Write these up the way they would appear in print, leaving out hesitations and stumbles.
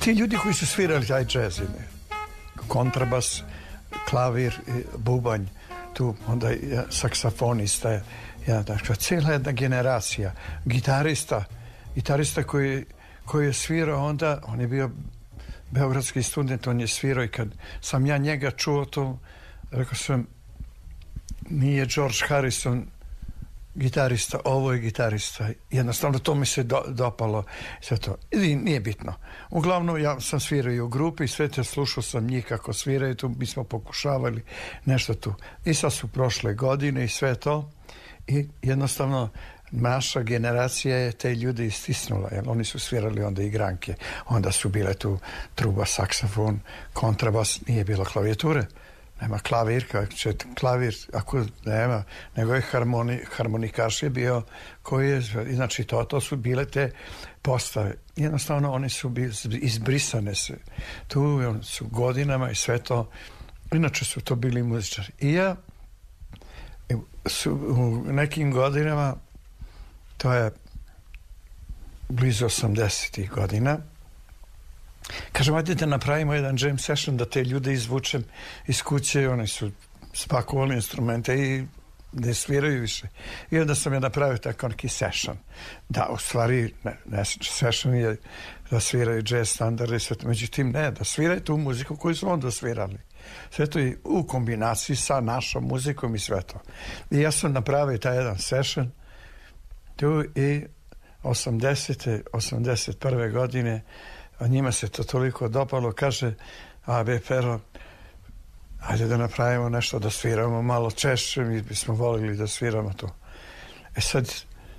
ti ljudi koji su svirali taj džez, kontrabas, klavir, bubanj, tu onda saksafonista, dakle, cijela jedna generacija, gitarista koji je svirao onda, on je bio beogradski student, on je svirao i kad sam ja njega čuo to, rekao sam, nije George Harrison gitarista, ovo je gitarista. Jednostavno to mi se dopalo. Sve to. I nije bitno. Uglavnom ja sam svirao i u grupi, sve te slušao sam njih kako sviraju, tu mi smo pokušavali nešto tu. I sad su prošle godine i sve to. I jednostavno naša generacija je te ljude istisnula, jer oni su svirali onda igranke. Onda su bile tu truba, saksofon, kontrabas, nije bilo klavijature. Nema klavir, ako nema, nego je harmonikaš je bio koji je, znači to su bile te postave. Jednostavno oni su izbrisane se. Tu su godinama i sve to, inače su to bili muzičari. I ja u nekim godinama, to je blizu 80. godina, kažem, ajde da napravimo jedan jam session, da te ljude izvučem iz kuće, oni su spakovali instrumente i ne sviraju više. I onda sam ja napravio tako neki session. Da, u stvari, ne session je da sviraju jazz standarde, međutim ne, da sviraju tu muziku koju su onda svirali. Sve to je u kombinaciji sa našom muzikom i sve to. I ja sam napravio taj jedan session tu i 81. godine, a njima se to toliko dopalo, kaže, Pero, ajde da napravimo nešto, da sviramo malo češće, mi bismo volili da sviramo to. Sad,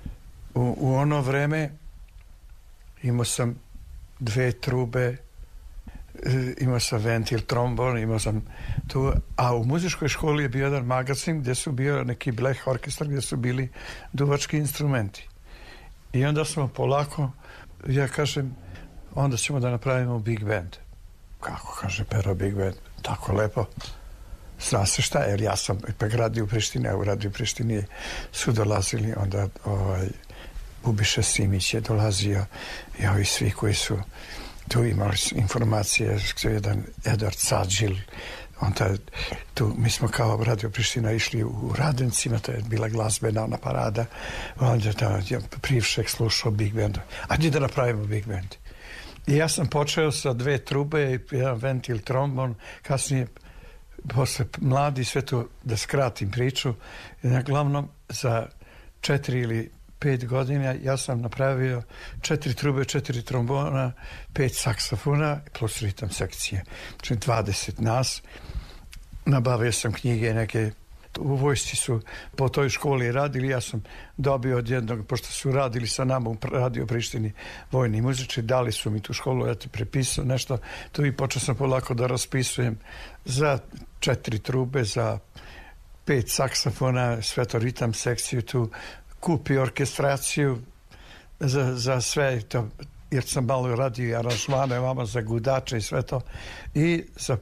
u ono vreme imao sam 2 trube, imao sam ventil, trombon, imao sam tu, a u muzičkoj školi je bio jedan magazin gdje su bio neki Blech orkestar, gdje su bili duvački instrumenti. I onda smo polako, ja kažem, onda ćemo da napravimo big band. Kako, kaže Pero, big band? Tako lepo. Zna se šta, jer ja sam ipak radio u Prištini, a u Radio Prištini su dolazili onda Bubiša Simić je dolazio i ovi svi koji su tu imali informacije, jedan Edward Sadžil, onda tu mi smo kao Radio Priština išli u Radencima, to je bila glazbena ona parada, onda je Privšek slušao big band. Ajde da napravimo big band. I ja sam počeo sa 2 trube i jedan ventil, trombon, kasnije posle mladi, sve to da skratim priču, i glavnom za 4 ili 5 godina ja sam napravio 4 trube, 4 trombona, 5 saksofona plus ritam sekcije. Znači 20 nas. Nabavio sam knjige neke, u vojsci su po toj školi radili, ja sam dobio od jednog, pošto su radili sa nama u Radio Prištini vojni muzičari, dali su mi tu školu, ja ti prepisao nešto, tu i počeo sam polako da raspisujem za 4 trube, za 5 saksofona, sve to ritam sekciju tu, kupi orkestraciju za sve to, jer sam malo radio i aranžmane vama za gudače i sve to, i za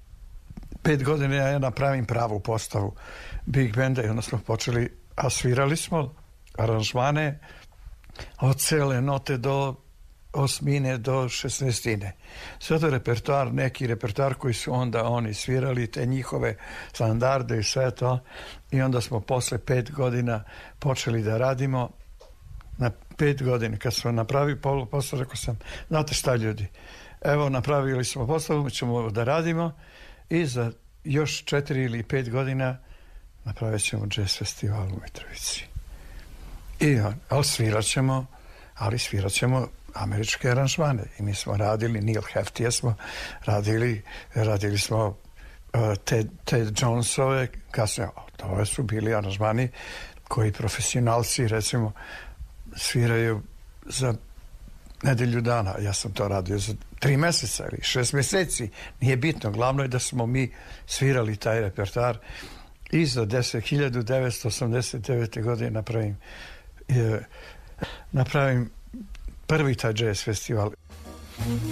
5 godina ja napravim pravu postavu big banda i onda smo počeli, a svirali smo aranžmane od cele note do osmine do 16. Sve to repertoar, neki repertoar koji su onda oni svirali, te njihove standarde i sve to, i onda smo posle 5 godina počeli da radimo. Na 5 godina kad smo napravili posle, rekao sam, znate šta ljudi, evo napravili smo postavu, mi ćemo da radimo i za još 4 ili 5 godina napravit ćemo jazz festival u Mitrovici. Ali svirat ćemo američke aranžmane. I mi smo radili, Neil Heftija smo radili smo Ted Jonesove, kasnije, to su bili aranžmani koji profesionalci, recimo, sviraju za nedelju dana. Ja sam to radio za 3 meseca ili 6 meseci. Nije bitno. Glavno je da smo mi svirali taj repertoar i za 1989. godine napravim prvi taj jazz festival.